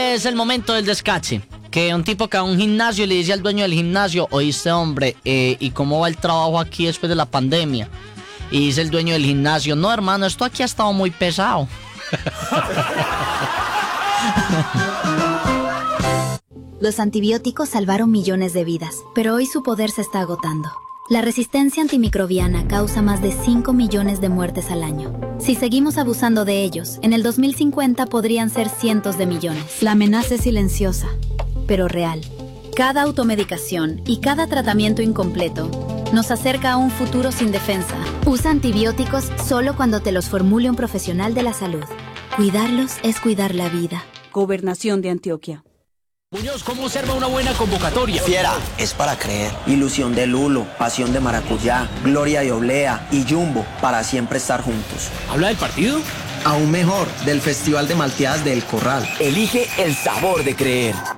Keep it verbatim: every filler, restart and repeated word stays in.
es el momento del descache. Que un tipo que va a un gimnasio le dice al dueño del gimnasio: oíste, hombre, eh, ¿y cómo va el trabajo aquí después de la pandemia? Y dice el dueño del gimnasio: no, hermano, esto aquí ha estado muy pesado. Los antibióticos salvaron millones de vidas, pero hoy su poder se está agotando. La resistencia antimicrobiana causa más de cinco millones de muertes al año. Si seguimos abusando de ellos, en el dos mil cincuenta podrían ser cientos de millones. La amenaza es silenciosa, pero real. Cada automedicación y cada tratamiento incompleto nos acerca a un futuro sin defensa. Usa antibióticos solo cuando te los formule un profesional de la salud. Cuidarlos es cuidar la vida. Gobernación de Antioquia. Muñoz, ¿cómo observa una buena convocatoria? Fiera, es para creer. Ilusión de Lulo, pasión de maracuyá, gloria de oblea y jumbo para siempre estar juntos. ¿Habla del partido? Aún mejor, del Festival de Malteadas del Corral. Elige el sabor de creer.